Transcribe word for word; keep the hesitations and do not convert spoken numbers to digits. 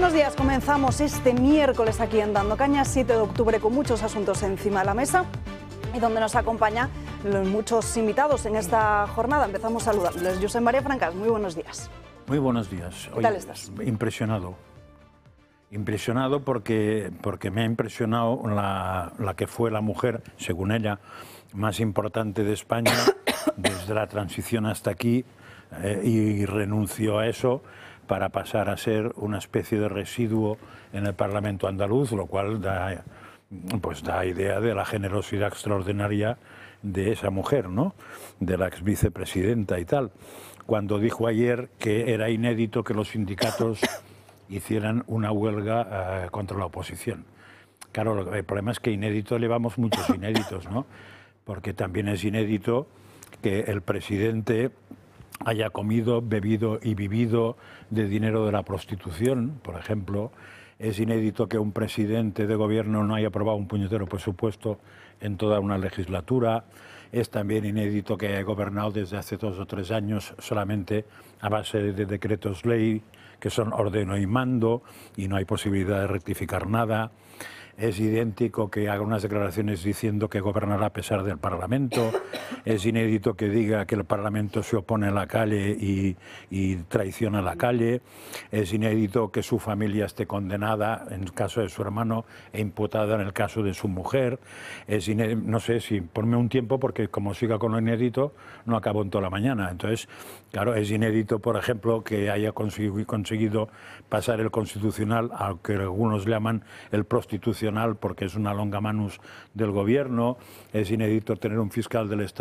buenos días. Comenzamos este miércoles aquí en Dando Caña, siete de octubre, con muchos asuntos encima de la mesa y donde nos acompañan muchos invitados en esta jornada. Empezamos saludándoles. Josep María Francas, muy buenos días. Muy buenos días. ¿Qué tal estás? Impresionado. Impresionado porque, porque me ha impresionado la, la que fue la mujer, según ella, más importante de España desde la transición hasta aquí, eh, y renunció a eso para pasar a ser una especie de residuo en el Parlamento andaluz, lo cual da, pues da idea de la generosidad extraordinaria de esa mujer, ¿no? De la ex vicepresidenta y tal, cuando dijo ayer que era inédito que los sindicatos hicieran una huelga uh, contra la oposición. Claro, el problema es que inédito llevamos muchos inéditos, ¿no? Porque también es inédito que el presidente haya comido, bebido y vivido de dinero de la prostitución, por ejemplo. Es inédito que un presidente de gobierno no haya aprobado un puñetero presupuesto en toda una legislatura. Es también inédito que haya gobernado desde hace dos o tres años solamente a base de decretos ley, que son ordeno y mando, y no hay posibilidad de rectificar nada. Es idéntico que haga unas declaraciones diciendo que gobernará a pesar del Parlamento. Es inédito que diga que el Parlamento se opone a la calle y, y traiciona a la calle. Es inédito que su familia esté condenada en el caso de su hermano e imputada en el caso de su mujer. Es inédito, no sé si ponme un tiempo porque como siga con lo inédito no acabo en toda la mañana. Entonces, claro, es inédito, por ejemplo, que haya conseguido pasar el Constitucional, a lo que algunos llaman el prostitucional, porque es una longa manus del gobierno. Es inédito tener un fiscal del Estado